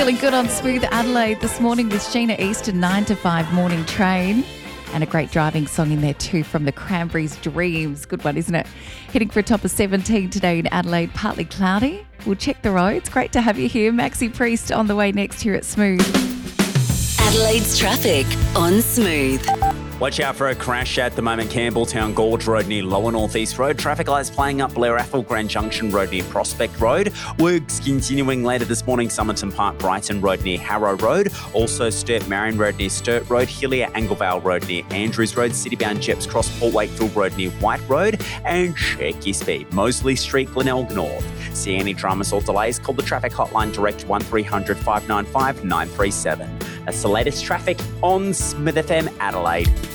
Feeling good on Smooth Adelaide this morning with Sheena Easton, 9 to 5 morning train. And a great driving song in there too from the Cranberries, Dreams. Good one, isn't it? Hitting for a top of 17 today in Adelaide, partly cloudy. We'll check the roads. Great to have you here. Maxi Priest on the way next here at Smooth. Adelaide's traffic on Smooth. Watch out for a crash at the moment. Campbelltown Gorge Road near Lower North East Road. Traffic lights playing up Blair Athol Grand Junction Road near Prospect Road. Works continuing later this morning. Somerton Park Brighton Road near Harrow Road. Also Sturt Marion Road near Sturt Road. Hillier Anglevale Road near Andrews Road. Citybound Jeps Cross Port Wakefield Road near White Road. And check your speed. Moseley Street, Glenelg North. See any dramas or delays? Call the traffic hotline direct 1300 595 937. That's the latest traffic on Smith FM Adelaide.